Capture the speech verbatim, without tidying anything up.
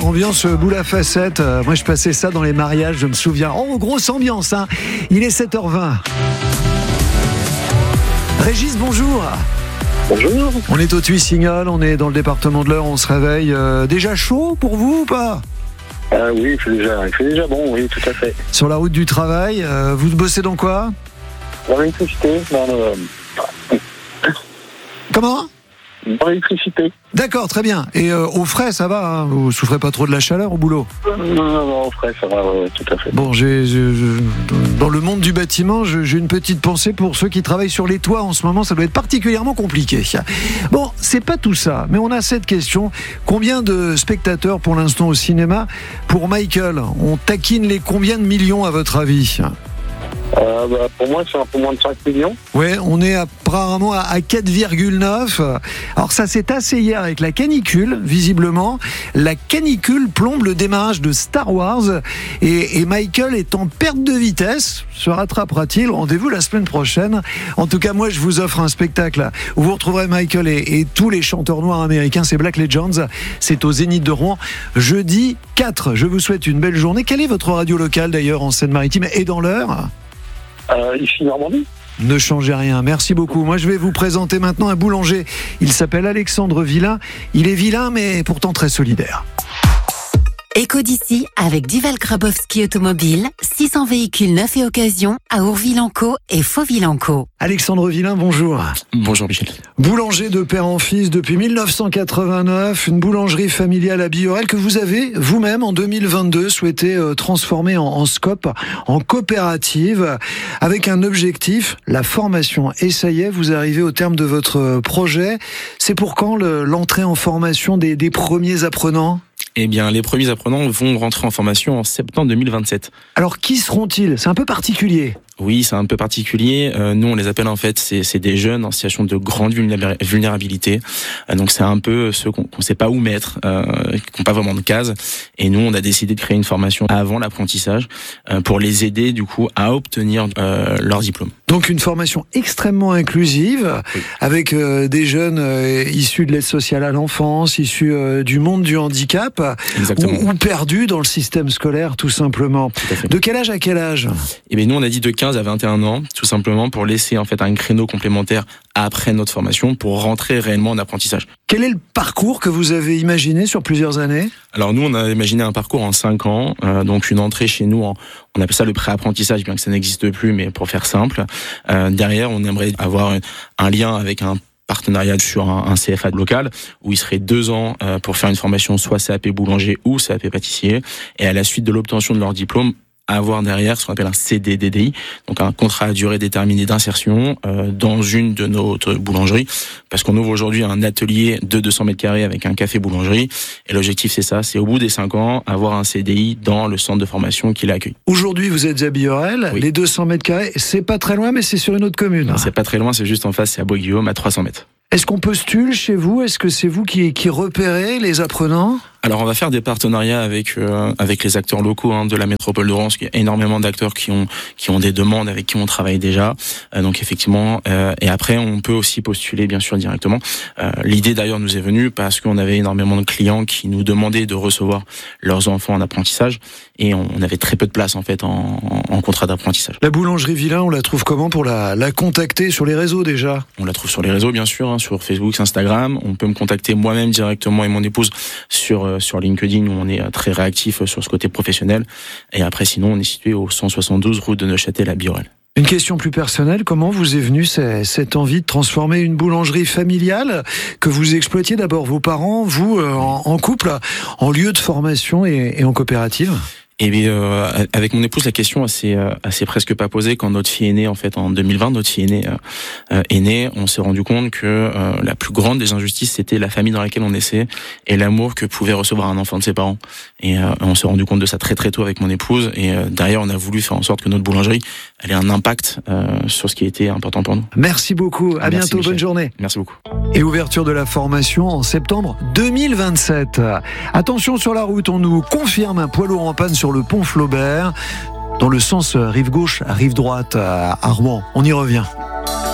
ambiance boule à facettes. Euh, moi, je passais ça dans les mariages, je me souviens. Oh, grosse ambiance, hein. Il est sept heures vingt. Régis, bonjour. Bonjour. On est au Tuy-Signal, on est dans le département de l'Eure, on se réveille. Euh, déjà chaud pour vous ou pas ? Ah oui, il fait, déjà, il fait déjà bon, oui, tout à fait. Sur la route du travail, euh, vous bossez dans quoi ? Dans l'électricité, dans le... Comment ? Dans l'électricité. D'accord, très bien. Et euh, au frais, ça va, hein, vous souffrez pas trop de la chaleur au boulot ? Non, non, non, au frais, ça va, ouais, tout à fait. Bon, j'ai, j'ai, j'ai, dans le monde du bâtiment, j'ai, j'ai une petite pensée pour ceux qui travaillent sur les toits en ce moment, ça doit être particulièrement compliqué. Bon, c'est pas tout ça, mais on a cette question. Combien de spectateurs pour l'instant au cinéma ? Pour Michael, on taquine les combien de millions à votre avis ? Euh, bah, pour moi, c'est un peu moins de cinq millions. Ouais, on est apparemment à quatre virgule neuf. Alors ça s'est tassé hier avec la canicule, visiblement. La canicule plombe le démarrage de Star Wars et, et Michael est en perte de vitesse. Se rattrapera-t-il ? Rendez-vous la semaine prochaine. En tout cas, moi, je vous offre un spectacle où vous retrouverez Michael et, et tous les chanteurs noirs américains. C'est Black Legends. C'est au Zénith de Rouen, jeudi quatre. Je vous souhaite une belle journée. Quelle est votre radio locale d'ailleurs en Seine-Maritime et dans l'Eure ? Euh, ici, Normandie. Ne changez rien, merci beaucoup. Moi, je vais vous présenter maintenant un boulanger. Il s'appelle Alexandre Villain. Il est vilain, mais pourtant très solidaire. Éco d'ici avec Dival Grabowski Automobile, six cents véhicules neufs et occasion à Ourville-en-Caux et Fauville-en-Caux. Alexandre Villain, bonjour. Bonjour Michel. Boulanger de père en fils depuis mille neuf cent quatre-vingt-neuf, une boulangerie familiale à Biorel que vous avez vous-même en deux mille vingt-deux souhaité euh, transformer en, en scope, en coopérative, avec un objectif, la formation. Et ça y est, vous arrivez au terme de votre projet. C'est pour quand le, l'entrée en formation des, des premiers apprenants ? Eh bien, les premiers apprenants vont rentrer en formation en septembre deux mille vingt-sept. Alors, qui seront-ils ? C'est un peu particulier. Oui, c'est un peu particulier. Euh, nous, on les appelle en fait, c'est, c'est des jeunes en situation de grande vulnérabilité. Euh, donc, c'est un peu ceux qu'on ne sait pas où mettre, euh, qui n'ont pas vraiment de case. Et nous, on a décidé de créer une formation avant l'apprentissage euh, pour les aider, du coup, à obtenir euh, leur diplôme. Donc, une formation extrêmement inclusive, oui. avec euh, des jeunes euh, issus de l'aide sociale à l'enfance, issus euh, du monde du handicap, ou, ou perdus dans le système scolaire, tout simplement. Tout de quel âge à quel âge ? Eh bien, nous, on a dit de quinze à vingt et un ans, tout simplement pour laisser en fait un créneau complémentaire après notre formation pour rentrer réellement en apprentissage. Quel est le parcours que vous avez imaginé sur plusieurs années ? Alors nous, on a imaginé un parcours en cinq ans, euh, donc une entrée chez nous, en, on appelle ça le pré-apprentissage, bien que ça n'existe plus, mais pour faire simple. Euh, derrière, on aimerait avoir un lien avec un partenariat sur un, un C F A local où il serait deux ans euh, pour faire une formation soit C A P boulanger ou C A P pâtissier, et à la suite de l'obtention de leur diplôme, avoir derrière ce qu'on appelle un C D D D I, donc un contrat à durée déterminée d'insertion euh, dans une de nos boulangeries, parce qu'on ouvre aujourd'hui un atelier de deux cents mètres carrés avec un café boulangerie, et l'objectif c'est ça, c'est au bout des cinq ans avoir un C D I dans le centre de formation qui l'accueille. Aujourd'hui vous êtes à Biorel, oui. Les deux cents mètres carrés, c'est pas très loin mais c'est sur une autre commune. Non, c'est pas très loin, c'est juste en face, c'est à Bois-Guillaume à trois cents mètres. Est-ce qu'on postule chez vous ? Est-ce que c'est vous qui, qui repérez les apprenants ? Alors on va faire des partenariats avec euh, avec les acteurs locaux hein, de la métropole de Rouen, parce qu'il y a énormément d'acteurs qui ont qui ont des demandes avec qui on travaille déjà. Euh, donc effectivement, euh, et après on peut aussi postuler bien sûr directement. Euh, l'idée d'ailleurs nous est venue parce qu'on avait énormément de clients qui nous demandaient de recevoir leurs enfants en apprentissage et on, on avait très peu de place en fait en, en, en contrat d'apprentissage. La boulangerie Villain, on la trouve comment pour la la contacter sur les réseaux déjà ? On la trouve sur les réseaux bien sûr, hein, sur Facebook, Instagram. On peut me contacter moi-même directement et mon épouse sur sur LinkedIn où on est très réactif sur ce côté professionnel. Et après, sinon, on est situé au cent soixante-douze route de Neuchâtel à Biorel. Une question plus personnelle, comment vous est venue cette envie de transformer une boulangerie familiale que vous exploitiez d'abord vos parents, vous, en couple, en lieu de formation et, et en coopérative ? Et bien, euh, avec mon épouse, la question assez, euh, assez presque pas posée. Quand notre fille est née, en fait, en deux mille vingt, notre fille est née, euh, est née, on s'est rendu compte que euh, la plus grande des injustices, c'était la famille dans laquelle on naissait et l'amour que pouvait recevoir un enfant de ses parents. Et euh, on s'est rendu compte de ça très très tôt avec mon épouse. Et euh, derrière, on a voulu faire en sorte que notre boulangerie, elle ait un impact euh, sur ce qui était important pour nous. Merci beaucoup. À Merci bientôt. Michel. Bonne journée. Merci beaucoup. Et ouverture de la formation en septembre deux mille vingt-sept. Attention sur la route, on nous confirme un poids lourd en panne sur le pont Flaubert, dans le sens rive gauche, rive droite à Rouen. On y revient.